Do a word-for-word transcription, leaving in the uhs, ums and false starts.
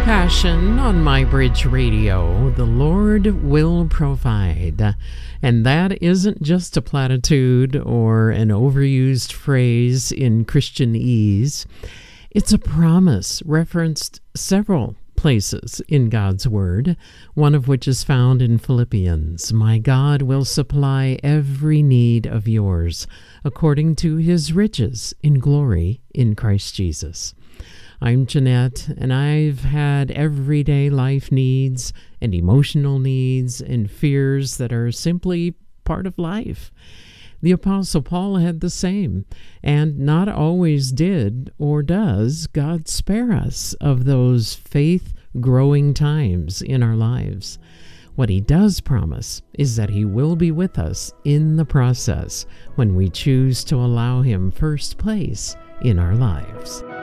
Passion on My Bridge Radio, the Lord will provide. And that isn't just a platitude or an overused phrase in Christianese. It's a promise referenced several places in God's Word, one of which is found in Philippians. My God will supply every need of yours according to his riches in glory in Christ Jesus. I'm Jeanette, and I've had everyday life needs and emotional needs and fears that are simply part of life. The Apostle Paul had the same, and not always did or does God spare us of those faith-growing times in our lives. What he does promise is that he will be with us in the process when we choose to allow him first place in our lives.